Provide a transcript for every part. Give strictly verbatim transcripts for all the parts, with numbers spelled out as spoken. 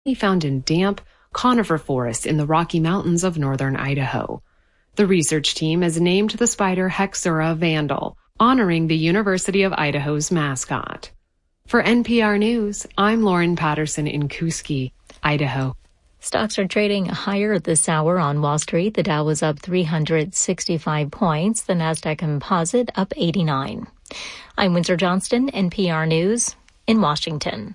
found in damp conifer forests in the Rocky Mountains of northern Idaho. The research team has named the spider Hexura vandal, honoring the University of Idaho's mascot. For N P R News, I'm Lauren Patterson in Kuski, Idaho. Stocks are trading higher this hour on Wall Street. The Dow was up three hundred sixty-five points. The Nasdaq Composite up eighty-nine. I'm Windsor Johnston, N P R News in Washington.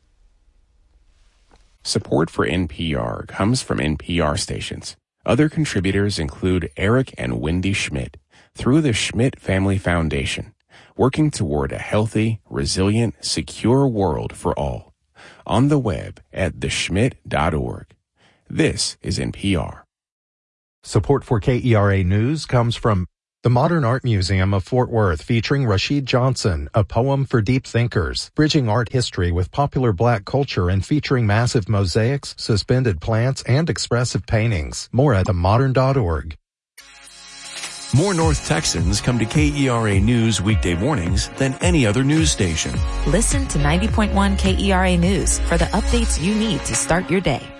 Support for N P R comes from N P R stations. Other contributors include Eric and Wendy Schmidt through the Schmidt Family Foundation, working toward a healthy, resilient, secure world for all. On the web at the schmidt dot org. This is N P R. Support for K E R A News comes from the Modern Art Museum of Fort Worth, featuring Rashid Johnson, A Poem for Deep Thinkers, bridging art history with popular black culture and featuring massive mosaics, suspended plants, and expressive paintings. More at the modern dot org. More North Texans come to K E R A News weekday mornings than any other news station. Listen to ninety point one K E R A News for the updates you need to start your day.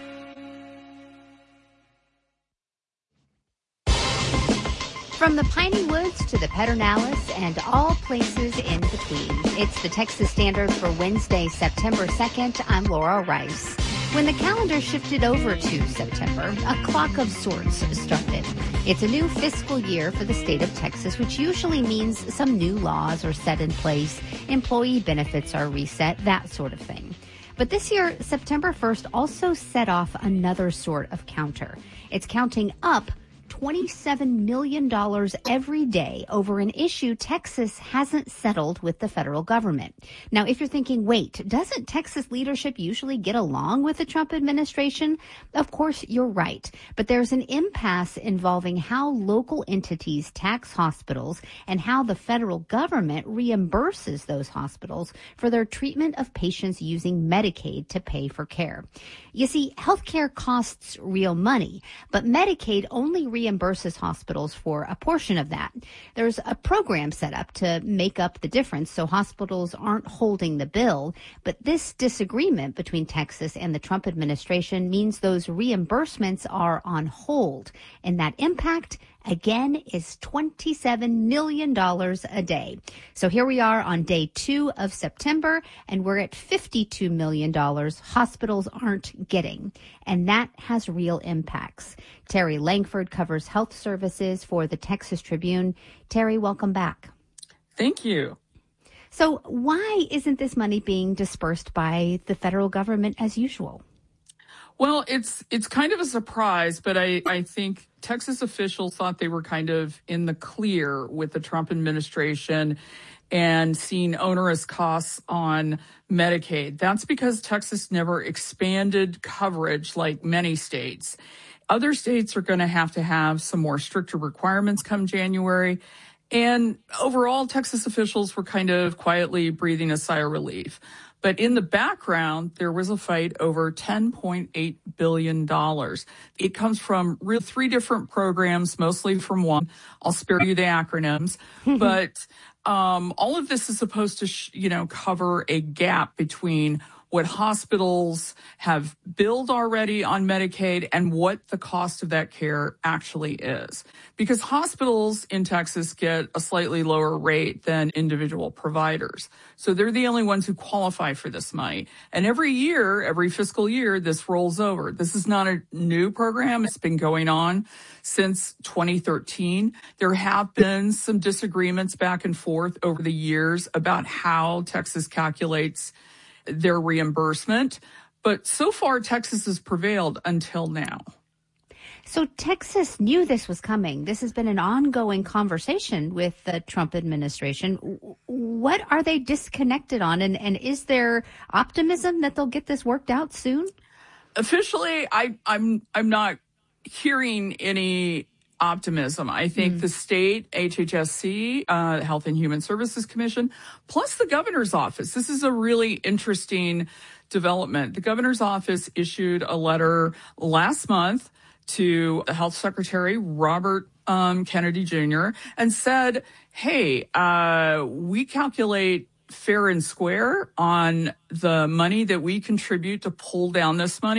From the Piney Woods to the Pedernales and all places in between, it's the Texas Standard for Wednesday, September second. I'm Laura Rice. When the calendar shifted over to September, a clock of sorts started. It's a new fiscal year for the state of Texas, which usually means some new laws are set in place, employee benefits are reset, that sort of thing. But this year, September first also set off another sort of counter. It's counting up twenty-seven million dollars every day over an issue Texas hasn't settled with the federal government. Now, if you're thinking, wait, doesn't Texas leadership usually get along with the Trump administration? Of course, you're right. But there's an impasse involving how local entities tax hospitals and how the federal government reimburses those hospitals for their treatment of patients using Medicaid to pay for care. You see, healthcare costs real money, but Medicaid only reimburses hospitals for a portion of that. There's a program set up to make up the difference so hospitals aren't holding the bill, but this disagreement between Texas and the Trump administration means those reimbursements are on hold, and that impact again is twenty-seven million dollars a day. So here we are on day two of September, and we're at fifty-two million dollars hospitals aren't getting. And that has real impacts. Terry Langford covers health services for the Texas Tribune. Terry, welcome back. Thank you. So why isn't this money being dispersed by the federal government as usual? Well, it's it's kind of a surprise, but I, I think Texas officials thought they were kind of in the clear with the Trump administration and seeing onerous costs on Medicaid. That's because Texas never expanded coverage like many states. Other states are going to have to have some more stricter requirements come January. And overall, Texas officials were kind of quietly breathing a sigh of relief. But in the background, there was a fight over ten point eight billion dollars. It comes from real three different programs, mostly from one. I'll spare you the acronyms. But um, all of this is supposed to, sh- you know, cover a gap between what hospitals have billed already on Medicaid and what the cost of that care actually is. Because hospitals in Texas get a slightly lower rate than individual providers. So they're the only ones who qualify for this money. And every year, every fiscal year, this rolls over. This is not a new program. It's been going on since twenty thirteen. There have been some disagreements back and forth over the years about how Texas calculates their reimbursement. But so far, Texas has prevailed until now. So Texas knew this was coming. This has been an ongoing conversation with the Trump administration. What are they disconnected on? And, and is there optimism that they'll get this worked out soon? Officially, I, I'm I'm not hearing any optimism. I think mm. the state, H H S C, uh, Health and Human Services Commission, plus the governor's office. This is a really interesting development. The governor's office issued a letter last month to Health Secretary Robert um, Kennedy Junior and said, hey, uh, we calculate fair and square on the money that we contribute to pull down this money.